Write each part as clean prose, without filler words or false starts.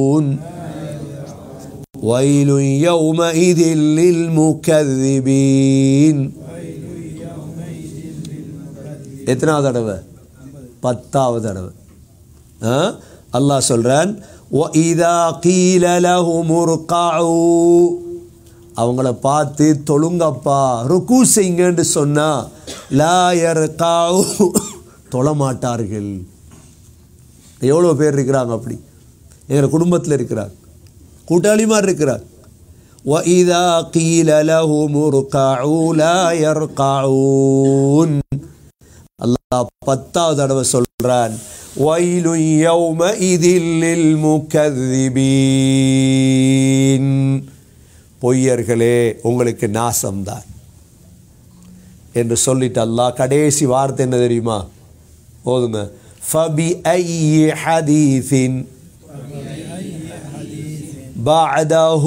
ويل يومئذ للمكذبين. எத்தனாவது தடவை? 10வது தடவை. அல்லாஹ் சொல்றான் وَإِذَا قِيلَ لَهُمُ ارْكَعُوا, அவங்கள பார்த்து தொழுங்கப்பா ருக்கு செய்யுங்கன்னு சொன்னா லா யர்கஉ, தொழமாட்டார்கள். எவ்வளோ பேர் இருக்கிறாங்க அப்படி? எங்கள் குடும்பத்தில் இருக்கிறாங்க, கூட்டாளிமார் இருக்கிறார். وَإِذَا قِيلَ لَهُمُ ارْكَعُوا لَا يَرْكَعُونَ. அல்லாஹ் 10வது தடவை சொல்றான் وَيْلٌ يَوْمَئِذٍ لِلْمُكَذِّبِينَ. பொய்யர்களே உங்களுக்கு நாசம்தான் என்று சொல்லிட்டு அல்லாஹ் கடைசி வார்த்தை என்ன தெரியுமா? ஓதுங்க. فَبِأَيِّ حَدِيثٍ بَعْدَهُ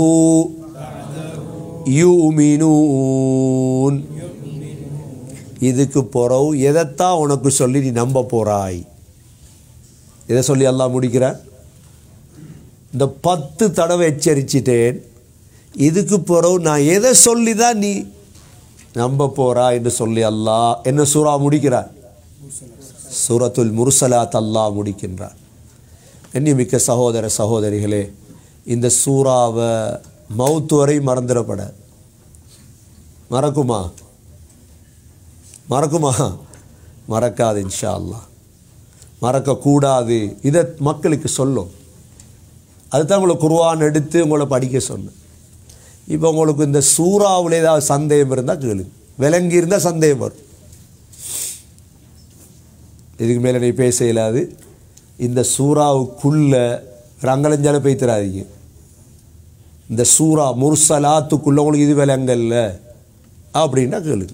يُؤْمِنُونَ. இதுக்கு பிறகு எதைத்தான் உனக்கு சொல்லி நீ நம்ப போறாய்? இதை சொல்லி அல்லாஹ் முடிக்கிறார். இந்த 10 தடவை எச்சரிச்சிட்டேன், இதுக்கு பிறகு நான் எதை சொல்லி தான் நீ நம்ப போறா என்று சொல்லி அல்லாஹ் என்ன சூரா முடிக்கிறார்? சூரத்துல் முர்சலாத் அல்லாஹ் முடிக்கின்றார். கண்ணியமிக்க சகோதர சகோதரிகளே, இந்த சூறாவை மௌத்து வரை மறந்துடப்பட. மறக்குமா? மறக்காது இன்ஷா அல்லாஹ். மறக்கக்கூடாது. இதை மக்களுக்கு சொல்லும். அதுதான் உங்களை குர்ஆன் எடுத்து உங்களை படிக்க சொன்னேன். இப்போ உங்களுக்கு இந்த சூறாவில் ஏதாவது சந்தேகம் இருந்தால் கேளு, விளங்கி இருந்தால் சந்தேகம் வரும். இதுக்கு மேலே நீ பேச இயலாது. இந்த சூறாவுக்குள்ள ரங்கலஞ்சால பேய்த்திராதீங்க. இந்த சூறா முர்சலாத்துக்குள்ள உங்களுக்கு இது விளங்கல்ல அப்படின்னா கேளு.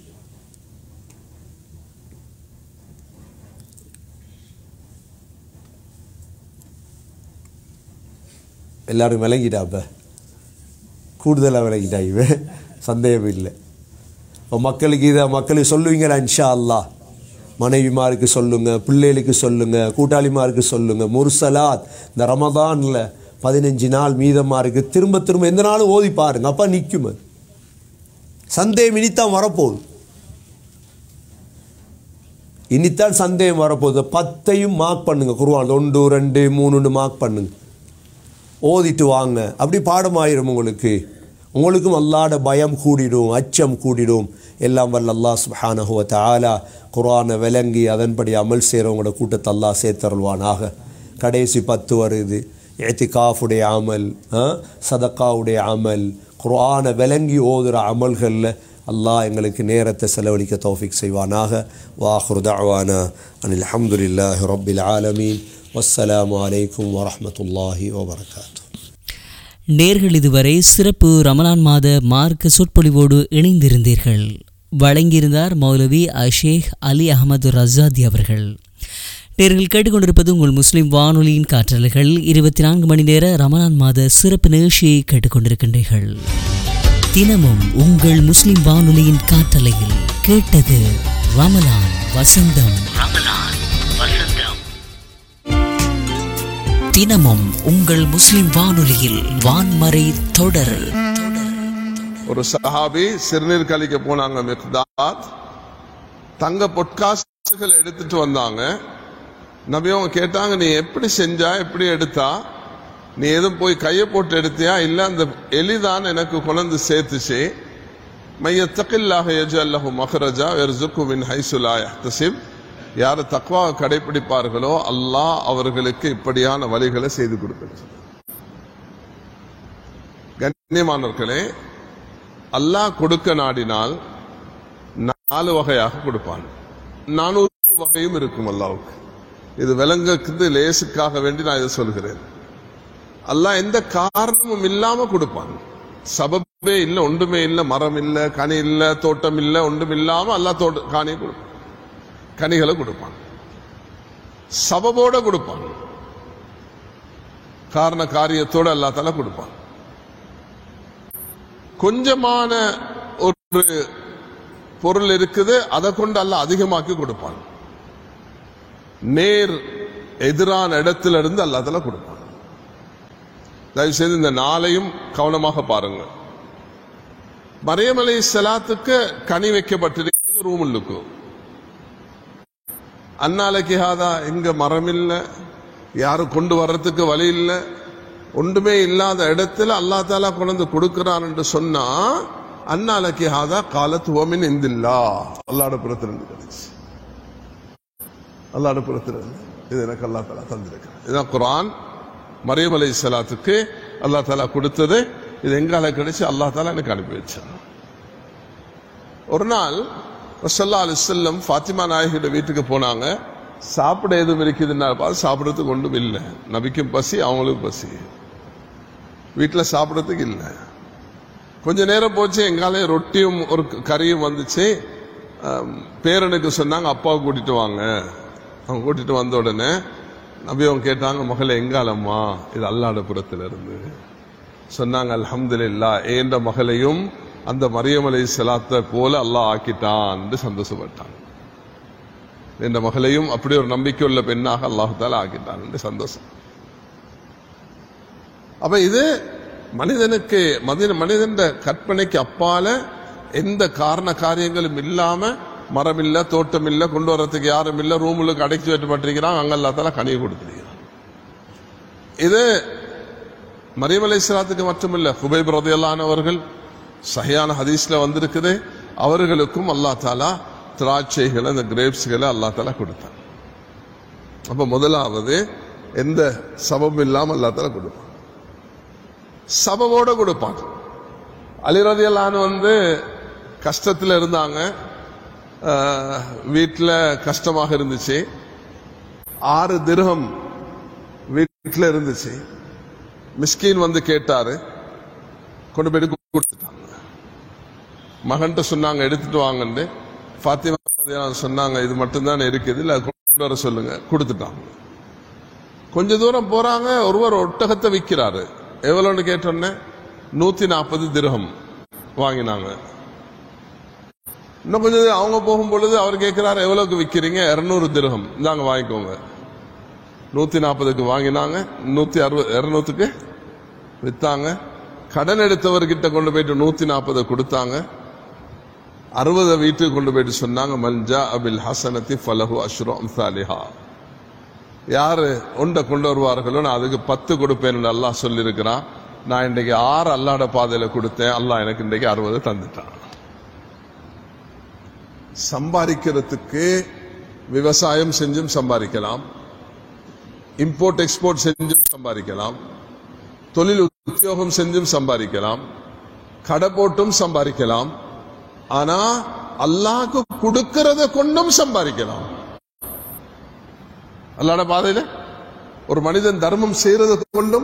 எல்லாரும் விளங்கிட்டாப்ப, கூடுதலாக விளங்கிட்டா இவன், சந்தேகம் இல்லை. இப்போ மக்களுக்கு இதை மக்களுக்கு சொல்லுவீங்களா? இன்ஷா அல்லாஹ் மனைவிமாருக்கு சொல்லுங்கள், பிள்ளைகளுக்கு சொல்லுங்கள், கூட்டாளிமாருக்கு சொல்லுங்கள். முர்சலாத் இந்த ரமதானில் 15 நாள் மீதமாக இருக்குது. திரும்ப திரும்ப எந்த நாளும் ஓதி பாருங்க, அப்போ நிற்கும். அது சந்தேகம் இனித்தான் வரப்போகுது. இனித்தான் சந்தேகம் வரப்போகுது. 10ஐயும் மார்க் பண்ணுங்க. குர்ஆன் 1 2 3 மார்க் பண்ணுங்க, ஓதிட்டு வாங்க. அப்படி பாடமாயிரும் உங்களுக்கு. உங்களுக்கும் அல்லாஹ்ட பயம் கூடிடும், அச்சம் கூடிடும். எல்லாம் வல்ல அல்லாஹ் சுப்ஹானஹு வ தஆலா குர்ஆனை விளங்கி அதன்படி அமல் செய்கிறவங்களோட கூட்டத்தை அல்லாஹ் சேர்த்தருள்வானாக. கடைசி 10 வருது. இத்திகாஃபுடைய அமல், சதக்காவுடைய அமல், குர்ஆனை விளங்கி ஓதுகிற அமல்களில் அல்லாஹ் எங்களுக்கு நேரத்தை செலவழிக்க தௌஃபீக் செய்வானாக. வாஹிரு தஅவானா அனில் ஹம்துலில்லாஹி ரப்பில் ஆலமீன். வஸ்ஸலாமு அலைக்கும் வரஹ்மத்துல்லாஹி வபரகாத்துஹு. நேர்கள் இதுவரை சிறப்பு ரமலான் மாத மார்க்க சொற்பொழிவோடு இணைந்திருந்தீர்கள். வழங்கியிருந்தார் மௌலவி ஷேக் அலி அஹமது ரஸாதி அவர்கள். நேர்கள் கேட்டுக்கொண்டிருப்பது உங்கள் முஸ்லிம் வானொலியின் காற்றலைகள். 24 மணி நேர ரமலான் மாத சிறப்பு நிகழ்ச்சியை கேட்டுக்கொண்டிருக்கின்றீர்கள். தினமும் உங்கள் முஸ்லிம் வானொலியின் காற்றலையில் கேட்டது ரமலான் வசந்தம். தினமும் உங்கள் முஸ்லிம் வானொலியில் வான்மறை தொடர். ஒரு சஹாபி சிறுநீர் கழிக்க போனாங்க. மிக்தாத் தங்க பொட்காசுகள் எடுத்துட்டு வந்தாங்க. நபி அவங்க கேட்டாங்க, நீ எப்படி செஞ்சா, எப்படி எடுத்தா? நீ எதுவும் போய் கையை போட்டு எடுத்தியா? இல்ல அந்த எலிதான் எனக்கு கொண்டு சேர்த்துச்சு. மையத்தகில்லாஹ யஜ்அல் லஹு மக்ரஜா வயர்ஸுகு மின் ஹைஸு லா யஹ்தஸிப். யார் தக்வா கடைபிடிப்பார்களோ அல்லாஹ் அவர்களுக்கு இப்படியான வழிகளை செய்து கொடுக்கிறார். கண்ணியமானவர்களே, அல்லாஹ் கொடுக்க நாடினால் 4 வகையாக கொடுப்பான். 400 வகையும் இருக்கும் அல்லாஹ்வுக்கு. இது விலங்குக்கு லேசுக்காக வேண்டி நான் இதை சொல்கிறேன். அல்லாஹ் எந்த காரணமும் இல்லாம கொடுப்பான். சபபே இல்ல, ஒன்றுமே இல்ல, மரம் இல்ல, கனி இல்ல, தோட்டம் இல்ல, ஒன்றும் இல்லாம அல்லாஹ் காணியை கொடுப்பான், கனிகளை கொடுப்பான். சபபோட கொடுப்பான், காரண காரியத்தோட அல்லாஹ் தஆலா கொடுப்பான். கொஞ்சமான ஒரு பொருள் இருக்குது, அதை கொண்டு அல்லாஹ் அதிகமாக்கி கொடுப்பான். நேர் எதிரான இடத்துல இருந்து அல்லாஹ் தஆலா கொடுப்பான். தயவுசெய்து இந்த நாளையும் கவனமாக பாருங்க. மரியம் அலைஹிஸ்ஸலாத்துக்கு கனி வைக்கப்பட்டிருக்கிறது ரூமுள்ளுக்கு. அன்னாலைக்கு ஹாதா, இங்க மரம் இல்லை, யாரும் கொண்டு வர்றதுக்கு வழி இல்லை, ஒன்றுமே இல்லாத இடத்துல அல்லாஹ் தாலா கொண்டு கொடுக்கிறான் என்று சொன்னா அன்னாலைக்கு ஹாதா காலத் வமின் இந்தில்லா, அல்லாஹ்வுடைய புறத்திலிருந்து கிடைச்சு. அல்லாஹ்வுடைய புறத்திலிருந்து இது எனக்கு அல்லாஹ் தாலா தந்திருக்கிறான். இதுதான் குர்ஆன். மரியம் அலைஹிஸ்ஸலாத்துக்கு அல்லாஹ் தாலா கொடுத்தது. இது எங்கால கிடைச்சு அல்லாஹ் தாலா எனக்கு அனுப்பி வச்சான். ஒரு நாள் ரசூலுல்லாஹி அலைஹி வஸல்லம் ஃபாத்திமா நாயகியோட வீட்டுக்கு போனாங்க. சாப்பிட எதுவும் இருக்குதுன்னா பார்த்து சாப்பிட்றதுக்கு ஒன்றும் இல்லை. நபிக்கும் பசி, அவங்களுக்கும் பசி, வீட்டில் சாப்பிட்றதுக்கு இல்லை. கொஞ்ச நேரம் போச்சு, எங்காலே ரொட்டியும் ஒரு கறியும் வந்துச்சு. பேரனுக்கு சொன்னாங்க அப்பாவை கூட்டிட்டு வாங்க. அவங்க கூட்டிட்டு வந்த உடனே நபி அவங்க கேட்டாங்க, மகளே எங்காலம்மா? இது அல்லாஹ்வுடைய புறத்துல இருந்து. சொன்னாங்க, அல்ஹம்துலில்லாஹ், ஏண்ட மகளையும் அந்த மரியம் அலைஹிஸ்ஸலாத்தை போல அல்லாஹ் ஆக்கிட்டான் என்று சந்தோஷப்பட்டாங்க. என்ற மகளையும் அப்படி ஒரு நம்பிக்கை உள்ள பெண்ணாக அல்லாஹ் தஆலா ஆக்கிட்டான் என்று சந்தோஷம். அப்ப இது மனிதனுக்கு மனிதன் கற்பனைக்கு அப்பால எந்த காரண காரியங்களும் இல்லாம, மரம் இல்ல, தோட்டம் இல்ல, கொண்டு வரத்துக்கு யாரும் இல்ல, ரூமுக்கு அடைச்சி வைக்கப்பட்டிருக்கிறான், அங்க அல்லாஹ் தஆலா கனியை கொடுத்திருக்கிறான். இது மரியம் அலைஹிஸ்ஸலாத்துக்கு மட்டுமில்ல, ஹுபைப் ரலியல்லாஹு அன்ஹு அவர்கள் சஹீஹான ஹதீஸ்ல வந்திருக்குது, அவர்களுக்கும் அல்லாஹ் தஆலா திராட்சைகளை, அந்த கிரேப்ஸ்களை அல்லாஹ் தஆலா கொடுத்தான். அப்ப முதலாவது எந்த சபபும் இல்லாம அல்லாஹ் தஆலா கொடுப்பான், சபவோட கொடுப்பான். அலி ரலியல்லாஹு அன்ஹு கஷ்டத்தில் இருந்தாங்க, வீட்டில் கஷ்டமாக இருந்துச்சு. 6 திர்ஹம் வீட்டில் இருந்துச்சு. மிஸ்கீன் வந்து கேட்டாரு, கொண்டு போயிட்டு கொடுத்துட்டாங்க. மகன்கிட்ட சொன்னாங்க எடுத்துட்டு வாங்கன்னு. ஃபாத்திமா சொன்னாங்க, இது மட்டும்தான் இருக்குது, இல்லை கொண்டு வர சொல்லுங்க. கொடுத்துட்டாங்க. கொஞ்ச தூரம் போறாங்க, ஒருவர் ஒட்டகத்தை விற்கிறாரு. எவ்வளோன்னு கேட்டோன்னே 140 திர்ஹம் வாங்கினாங்க. இன்னும் கொஞ்சம் அவங்க போகும் பொழுது அவர் கேட்கிறாரு, எவ்வளவுக்கு விற்கிறீங்க? 200 திர்ஹம், இந்தாங்க வாங்கிக்கோங்க. 140க்கு வாங்கினாங்க, 160 200க்கு வித்தாங்க. கடன் எடுத்தவர்கிட்ட கொண்டு போயிட்டு 140 கொடுத்தாங்க. 60 வீட்டுக்கு கொண்டு போயிட்டு சொன்னாங்க, மல்ஜா அபில் ஹசனத்தி ஃபலஹு அஷ்ரு அம்சாலிஹா, யாரு ஒன்றை கொண்டு வருவார்களோ நான் அதுக்கு 10 கொடுப்பேன் அல்லாஹ் சொல்லியிருக்கிறான். நான் இன்றைக்கு 6 அல்லாஹ்வுடைய பாதையில கொடுத்தேன், அல்லாஹ் எனக்கு இன்றைக்கு 60 தந்துட்டான். சம்பாதிக்கிறதுக்கு விவசாயம் செஞ்சும் சம்பாதிக்கலாம், இம்போர்ட் எக்ஸ்போர்ட் செஞ்சும் சம்பாதிக்கலாம், தொழில் உத்தியோகம் செஞ்சும் சம்பாதிக்கலாம், கடை போட்டும் சம்பாதிக்கலாம். ஆனா அல்லாஹ்க்கு கொடுக்கிறத கொண்டும் சம்பாதிக்கலாம். அல்லாஹ்வுடைய பாதையில ஒரு மனிதன் தர்மம் செய்யறதை கொண்டும்.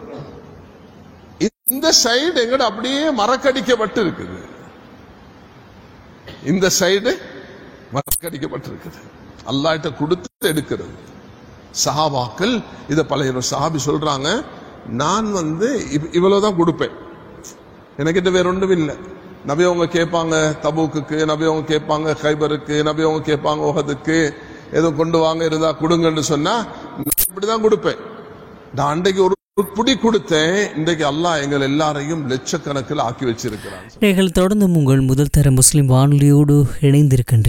இந்த சைடு எங்கட அப்படியே மறக்கடிக்கப்பட்டு இருக்குது, இந்த சைடு மறக்கடிக்கப்பட்டிருக்குது. அல்லாஹ்ட்ட கொடுத்து எடுக்கிறது. சஹாபாக்கள் இத பழைய சஹாபி சொல்றாங்க, நான் இவ்வளவுதான் கொடுப்பேன், எனக்கிட்ட வேற ஒன்றும் இல்லை. நபி அவங்க கேட்பாங்க தபூக்கு, நபி அவங்க கேட்பாங்க கைபருக்கு, நபி அவங்க கேட்பாங்க உஹதுக்கு, ஏதோ கொண்டு வாங்க இருந்தா கொடுங்கன்னு சொன்னா இப்படிதான் கொடுப்பேன். நான் அன்றைக்கு ஒரு புடி கொடுத்தேன், இன்றைக்கு அல்லாஹ் எங்கள் எல்லாரையும் லட்சக்கணக்கில் ஆக்கி வச்சிருக்கிறான். நீங்கள் தொடர்ந்து உங்கள் முதல் தர முஸ்லிம் வானொலியோடு இணைந்திருக்கின்றீர்கள்.